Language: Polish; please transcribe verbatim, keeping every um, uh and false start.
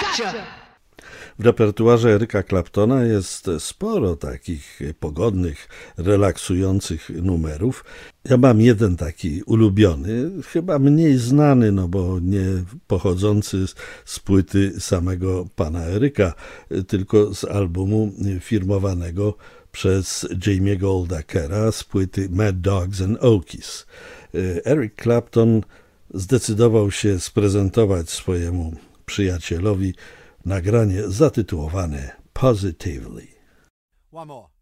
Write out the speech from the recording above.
W repertuarze Erica Claptona jest sporo takich pogodnych, relaksujących numerów. Ja mam jeden taki ulubiony, chyba mniej znany, no bo nie pochodzący z płyty samego pana Eryka, tylko z albumu firmowanego przez Jamie'ego Oldacera z płyty Mad Dogs and Okies. Eric Clapton zdecydował się sprezentować swojemu przyjacielowi nagranie zatytułowane Positively. One more.